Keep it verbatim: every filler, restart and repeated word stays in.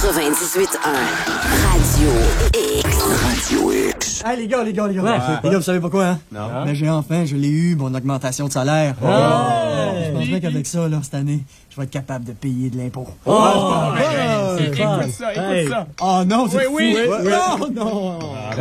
quatre-vingt-dix-huit un Radio X. Radio X. Hey les gars, les gars, les gars. Ouais, les gars, vous savez pourquoi, hein? Non. Mais j'ai enfin, je l'ai eu, mon augmentation de salaire. Oh. Je penserais qu'avec ça, là, cette année, je vais être capable de payer de l'impôt. Oh, oh, hey, oh, c'est Écoute fun. ça, écoute Hey. ça. oh non, c'est Oui, fou. oui. Non, non.